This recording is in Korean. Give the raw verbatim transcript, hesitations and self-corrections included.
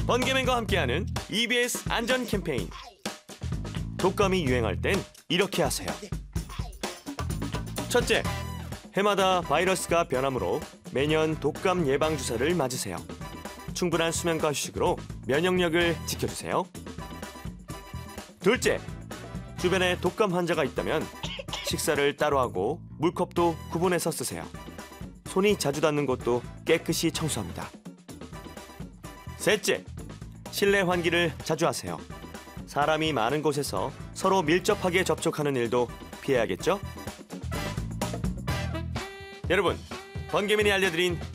번개맨과 함께하는 이비에스 안전 캠페인. 독감이 유행할 땐 이렇게 하세요. 첫째, 해마다 바이러스가 변하므로 매년 독감 예방 주사를 맞으세요. 충분한 수면과 휴식으로 면역력을 지켜주세요. 둘째, 주변에 독감 환자가 있다면 식사를 따로 하고 물컵도 구분해서 쓰세요. 손이 자주 닿는 곳도 깨끗이 청소합니다. 셋째, 실내 환기를 자주 하세요. 사람이 많은 곳에서 서로 밀접하게 접촉하는 일도 피해야겠죠? 여러분, 번개맨이 알려드린